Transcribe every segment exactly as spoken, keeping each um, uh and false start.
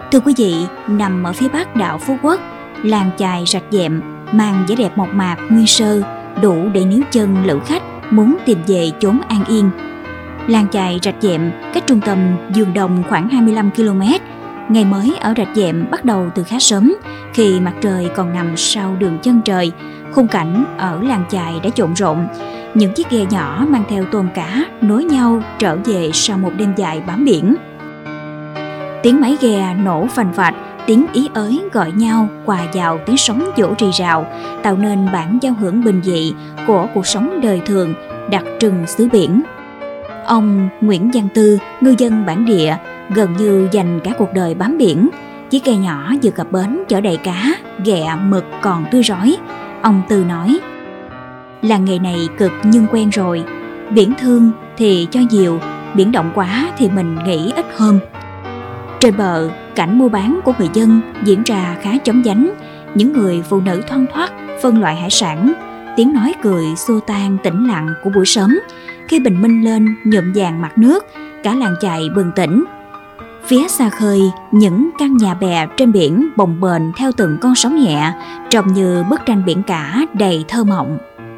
Thưa quý vị, nằm ở phía bắc đảo Phú Quốc, làng chài Rạch Dẹm mang vẻ đẹp mộc mạc nguyên sơ, đủ để níu chân lữ khách muốn tìm về chốn an yên. Làng chài Rạch Dẹm cách trung tâm Dương Đông khoảng hai mươi lăm ki lô mét. Ngày mới ở Rạch Dẹm bắt đầu từ khá sớm, khi mặt trời còn nằm sau đường chân trời. Khung cảnh ở làng chài đã trộn rộn, những chiếc ghe nhỏ mang theo tôm cá nối nhau trở về sau một đêm dài bám biển. Tiếng máy ghe nổ phành phạch, tiếng ý ới gọi nhau hòa vào tiếng sóng vỗ rì rào, tạo nên bản giao hưởng bình dị của cuộc sống đời thường đặc trưng xứ biển. Ông Nguyễn Văn Tư, ngư dân bản địa, gần như dành cả cuộc đời bám biển. Chiếc ghe nhỏ vừa cập bến chở đầy cá, ghẹ, mực còn tươi rói. Ông Tư nói: "Làm nghề này cực nhưng quen rồi. Biển thương thì cho nhiều, biển động quá thì mình nghĩ ít hơn." Trên bờ, cảnh mua bán của người dân diễn ra khá chóng vánh. Những người phụ nữ thoăn thoắt phân loại hải sản, tiếng nói cười xua tan tĩnh lặng của buổi sớm. Khi bình minh lên nhuộm vàng mặt nước, cả làng chài bừng tỉnh. Phía xa khơi, những căn nhà bè trên biển bồng bềnh theo từng con sóng nhẹ, trông như bức tranh biển cả đầy thơ mộng.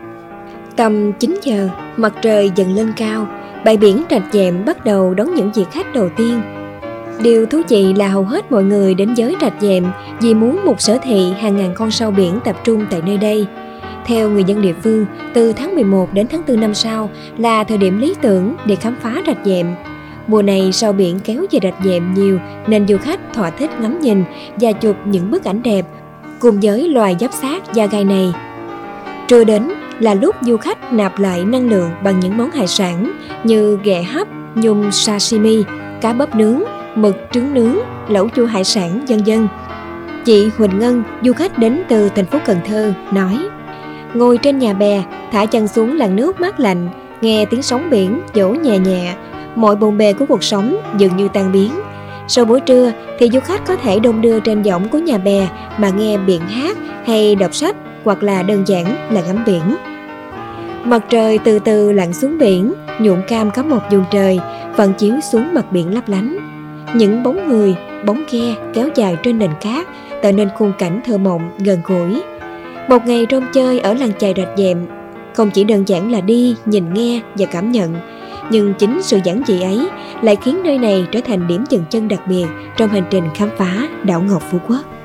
Tầm chín giờ, mặt trời dần lên cao, bãi biển Rạch Dẹm bắt đầu đón những vị khách đầu tiên. Điều thú vị là hầu hết mọi người đến với Rạch Dẹm vì muốn một sở thị hàng ngàn con sâu biển tập trung tại nơi đây. Theo người dân địa phương, từ tháng mười một đến tháng tư năm sau là thời điểm lý tưởng để khám phá Rạch Dẹm. Mùa này sâu biển kéo về Rạch Dẹm nhiều nên du khách thỏa thích ngắm nhìn và chụp những bức ảnh đẹp cùng với loài giáp xác da gai này. Trưa đến là lúc du khách nạp lại năng lượng bằng những món hải sản như ghẹ hấp, nhum sashimi, cá bớp nướng, mực trứng nướng, lẩu chua hải sản, vân vân. Chị Huỳnh Ngân, du khách đến từ thành phố Cần Thơ, nói: "Ngồi trên nhà bè, thả chân xuống làn nước mát lạnh, nghe tiếng sóng biển vỗ nhẹ nhẹ, mọi bộn bề của cuộc sống dường như tan biến. Sau buổi trưa thì du khách có thể đong đưa trên võng của nhà bè mà nghe biển hát hay đọc sách, hoặc là đơn giản là ngắm biển." Mặt trời từ từ lặn xuống biển, nhuộm cam có một vùng trời, phản chiếu xuống mặt biển lấp lánh. Những bóng người, bóng ghe kéo dài trên nền cát, tạo nên khung cảnh thơ mộng gần gũi. Một ngày rong chơi ở làng chài Rạch Dẹm không chỉ đơn giản là đi, nhìn nghe và cảm nhận, nhưng chính sự giản dị ấy lại khiến nơi này trở thành điểm dừng chân đặc biệt trong hành trình khám phá đảo ngọc Phú Quốc.